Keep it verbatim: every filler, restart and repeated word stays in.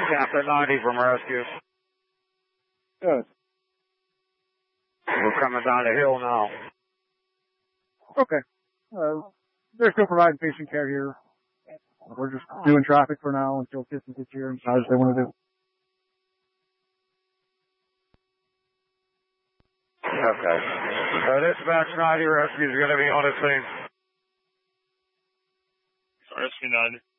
Captain ninety from rescue. Good. We're coming down the hill now. Okay. Uh, they're still providing patient care here. We're just doing traffic for now until Kissing gets here and decides they want to do. Okay. Uh, dispatch ninety rescue is going to be on the scene. Rescue ninety.